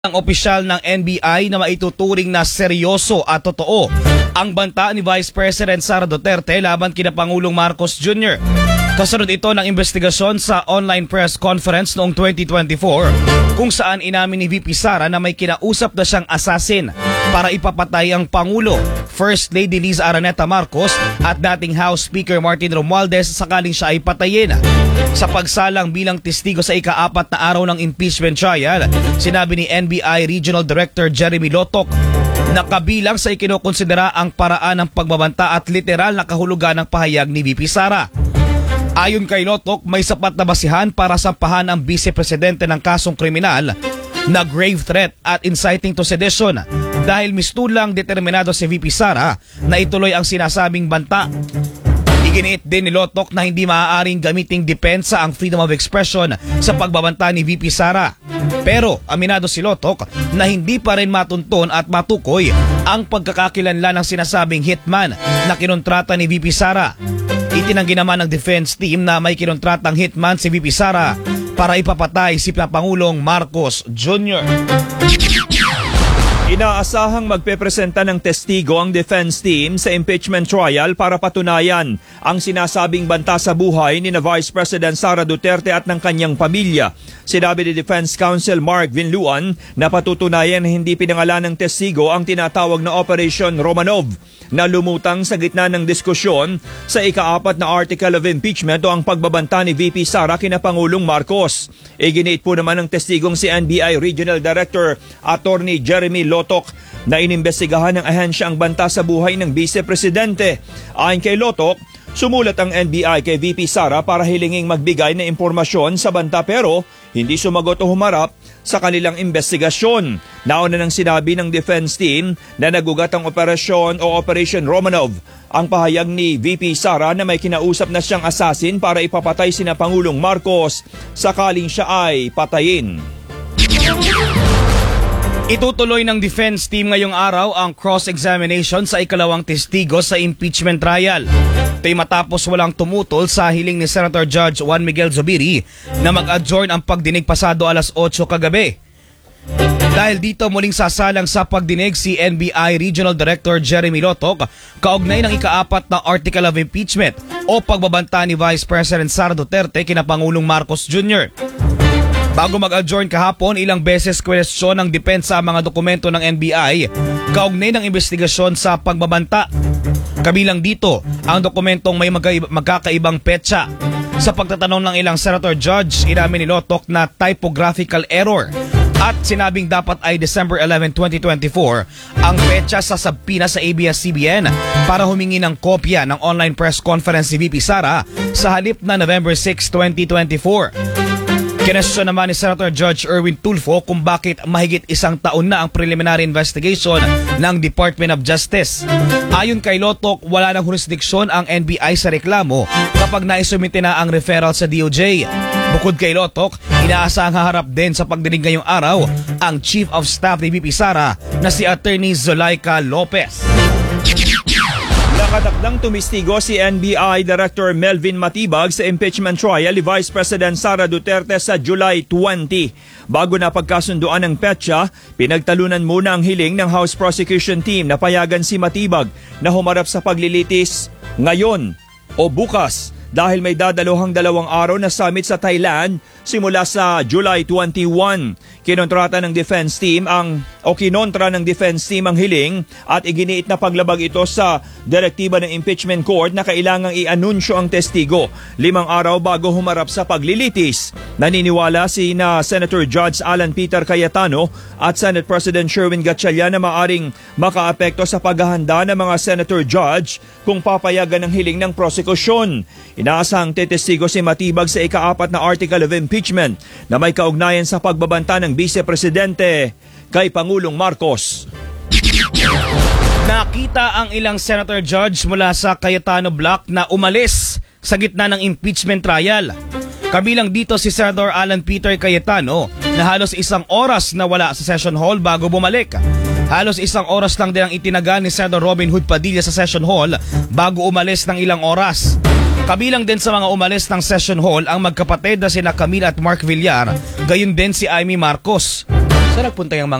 Ang opisyal ng NBI na maituturing na seryoso at totoo ang banta ni Vice President Sara Duterte laban kina Pangulong Marcos Jr. Kasunod ito ng investigasyon sa online press conference noong 2024 kung saan inamin ni VP Sara na may kinausap na siyang assassin para ipapatay ang Pangulo, First Lady Liza Araneta Marcos at dating House Speaker Martin Romualdez sakaling siya ay patayin. Sa pagsalang bilang testigo sa ika-4 na araw ng impeachment trial, sinabi ni NBI Regional Director Jeremy Lotok na kabilang sa ikinokonsidera ang paraan ng pagbabanta at literal na kahulugan ng pahayag ni VP Sara. Ayon kay Lotok, may sapat na basihan para sampahan ang vice-presidente ng kasong kriminal na grave threat at inciting to sedition dahil mistulang determinado si VP Sara na ituloy ang sinasabing banta. Iginiit din ni Lotok na hindi maaaring gamiting depensa ang freedom of expression sa pagbabanta ni VP Sara. Pero aminado si Lotok na hindi pa rin matunton at matukoy ang pagkakakilanlan ng sinasabing hitman na kinontrata ni VP Sara. Itinanggi naman ng defense team na may kinontratang hitman si VP Sara para ipapatay si Pangulong Marcos Jr. Inaasahang magpepresenta ng testigo ang defense team sa impeachment trial para patunayan ang sinasabing banta sa buhay ni Vice President Sara Duterte at ng kanyang pamilya. Sinabi ni Defense Counsel Mark Vinluan na patutunayan na hindi pinangalan ng testigo ang tinatawag na Operation Romanov na lumutang sa gitna ng diskusyon sa ika-4 na article of impeachment o ang pagbabanta ni VP Sara kina Pangulong Marcos. Iginiit po naman ng testigong si NBI Regional Director Attorney Jeremy Lotok na inimbestigahan ng ahensya ang banta sa buhay ng Vice Presidente. Ayon kay Lotok, sumulat ang NBI kay VP Sara para hilinging magbigay ng impormasyon sa banta pero hindi sumagot o humarap sa kanilang investigasyon. Nauna nang sinabi ng defense team na nagugat ang operasyon o Operation Romanov. Ang pahayag ni VP Sara na may kinausap na siyang assassin para ipapatay sina Pangulong Marcos sakaling siya ay patayin. Itutuloy ng defense team ngayong araw ang cross-examination sa ikalawang testigo sa impeachment trial. Ito'y matapos walang tumutol sa hiling ni Senator Judge Juan Miguel Zubiri na mag-adjourn ang pagdinig pasado alas 8 kagabi. Dahil dito muling sasalang sa pagdinig si NBI Regional Director Jeremy Lotok kaugnay ng ika-4 na article of impeachment o pagbabanta ni Vice President Sara Duterte kina Pangulong Marcos Jr. Bago mag-adjourn kahapon, ilang beses kwestiyon ng depensa ang mga dokumento ng NBI kaugnay ng investigasyon sa pagbabanta. Kabilang dito ang dokumentong may magkakaibang petsa. Sa pagtatanong ng ilang senator judge, inamin ni Lotok na typographical error at sinabing dapat ay December 11, 2024 ang petsa sa sabpina sa ABS-CBN para humingi ng kopya ng online press conference si VP Sara sa halip na November 6, 2024. Kinestyon naman ni Senator Judge Erwin Tulfo kung bakit mahigit isang taon na ang preliminary investigation ng Department of Justice. Ayon kay Lotok, wala ng jurisdiksyon ang NBI sa reklamo kapag naisumite na ang referral sa DOJ. Bukod kay Lotok, inaasahang haharap din sa pagdinig ngayong araw ang Chief of Staff ni VP Sara na si Attorney Zulaika Lopez. Nakatakdang tumistigo si NBI Director Melvin Matibag sa impeachment trial ni Vice President Sara Duterte sa July 20. Bago na pagkasunduan ng petsa, pinagtalunan muna ang hiling ng House Prosecution Team na payagan si Matibag na humarap sa paglilitis ngayon o bukas dahil may dadaluhang 2 araw na summit sa Thailand simula sa July 21. Kinontra ng defense team ang hiling at iginiit na paglabag ito sa direktiba ng impeachment court na kailangang i-anunsyo ang testigo 5 araw bago humarap sa paglilitis. Naniniwala si Senator Judge Alan Peter Cayetano at Senate President Sherwin Gatchalian na maaring makaapekto sa paghahanda ng mga senator judge kung papayagan ng hiling ng prosekusyon. Inaasahang tetestigo si Matibag sa ika-4 na article of impeachment na may kaugnayan sa pagbabanta ng Vice-Presidente kay Pangulong Marcos. Nakita ang ilang senator judge mula sa Cayetano Block na umalis sa gitna ng impeachment trial. Kabilang dito si Senator Alan Peter Cayetano na halos 1 oras na wala sa session hall bago bumalik. Halos 1 oras lang din ang itinaga ni Senator Robin Hood Padilla sa session hall bago umalis ng ilang oras. Kabilang din sa mga umalis ng session hall ang magkapatid na sina Camille at Mark Villar, gayon din si Amy Marcos. Saan nagpunta yung mga